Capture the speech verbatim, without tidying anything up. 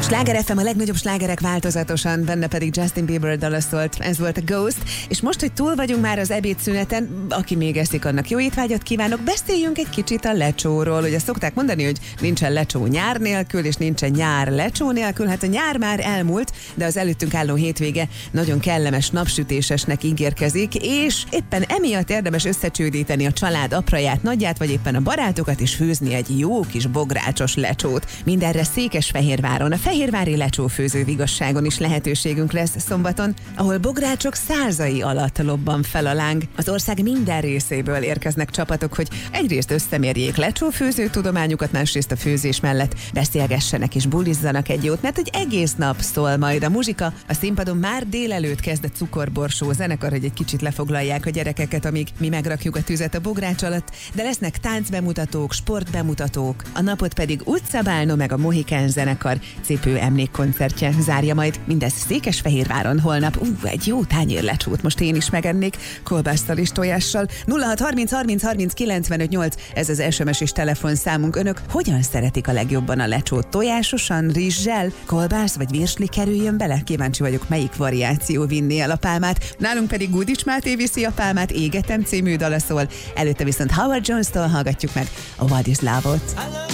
Sláger ef em, a legnagyobb slágerek változatosan, benne pedig Justin Bieber dala szólt, ez volt a Ghost, és most, hogy túl vagyunk már az ebédszüneten, aki még eszik, annak jó étvágyat kívánok, beszéljünk egy kicsit a lecsóról. Ugye szokták mondani, hogy nincsen lecsó nyár nélkül, és nincsen nyár lecsó nélkül, hát a nyár már elmúlt, de az előttünk álló hétvége nagyon kellemes, napsütésesnek ígérkezik, és éppen emiatt érdemes összecsődíteni a család apraját, nagyját, vagy éppen a barátokat, és főzni egy jó kis bográcsos lecsót. Mindenre Székesfehérváron, a Fehérvári Lecsófőző Vigasságon is lehetőségünk lesz szombaton, ahol bográcsok százai alatt lobban fel a láng. Az ország minden részéből érkeznek csapatok, hogy egyrészt összemérjék lecsófőző tudományukat, másrészt a főzés mellett beszélgessenek és bulizzanak egy jót, mert hogy egész nap szól majd a muzsika. A színpadon már délelőtt kezd a cukorborsó zenekar, hogy egy kicsit lefoglalják a gyerekeket, amíg mi megrakjuk a tüzet a bogrács alatt, de lesznek táncbemutatók, sportbemutatók, a napot pedig Utcabálno meg a Mohikán zenekar cipő emlékkoncertje zárja majd. Mindez Székesfehérváron holnap. Ú, egy jó tányér lecsót most én is megennék, kolbásztal és tojással. nulla hat harminc harminc harminc kilencvenöt nyolc, ez az es em es és telefonszámunk. Önök hogyan szeretik a legjobban a lecsót? Tojásosan, rizssel, kolbász vagy virsli kerüljön bele? Kíváncsi vagyok, melyik variáció vinné el a pálmát. Nálunk pedig Gudics Máté viszi a pálmát, Égetem című dala szól. Előtte viszont Howard Jones-tól hallgatjuk meg a What is Love-ot.